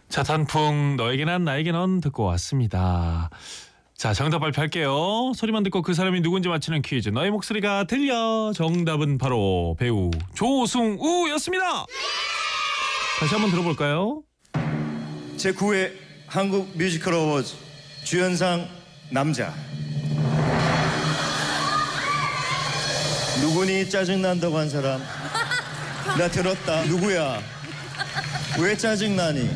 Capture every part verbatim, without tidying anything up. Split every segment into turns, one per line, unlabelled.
자, 단풍 너에게 난 나에게 넌 듣고 왔습니다. 자, 정답 발표할게요. 소리만 듣고 그 사람이 누군지 맞히는 퀴즈. 너의 목소리가 들려. 정답은 바로 배우 조승우였습니다. 다시 한번 들어볼까요?
제구 회 한국 뮤지컬 어워즈 주연상 남자. 누구니 짜증난다고 한 사람? 나 들었다. 누구야? 왜 짜증나니?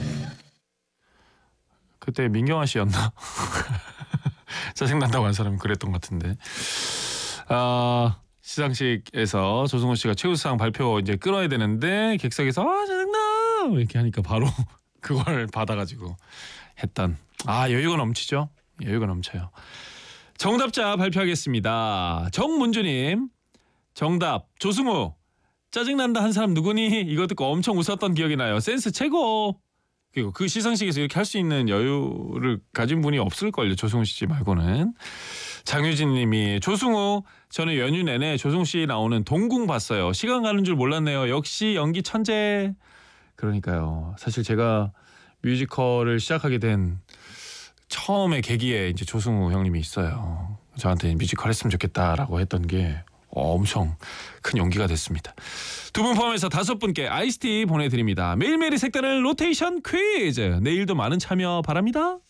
그때 민경아 씨였나? 짜증난다고 한 사람이 그랬던 것 같은데. 아, 시상식에서 조승우 씨가 최우수상 발표 이제 끊어야 되는데 객석에서 아 짜증나 이렇게 하니까 바로 그걸 받아가지고 했던. 아, 여유가 넘치죠? 여유가 넘쳐요. 정답자 발표하겠습니다. 정문주님 정답 조승우. 짜증난다 한 사람 누구니? 이거 듣고 엄청 웃었던 기억이 나요. 센스 최고. 그리고 그 시상식에서 이렇게 할 수 있는 여유를 가진 분이 없을걸요. 조승우 씨 말고는. 장유진 님이 조승우 저는 연휴 내내 조승우 씨 나오는 동궁 봤어요. 시간 가는 줄 몰랐네요. 역시 연기 천재. 그러니까요. 사실 제가 뮤지컬을 시작하게 된 처음의 계기에 이제 조승우 형님이 있어요. 저한테 뮤지컬 했으면 좋겠다라고 했던 게 엄청 큰 용기가 됐습니다. 두 분 포함해서 다섯 분께 아이스티 보내드립니다. 매일매일의 색다른 로테이션 퀴즈. 내일도 많은 참여 바랍니다.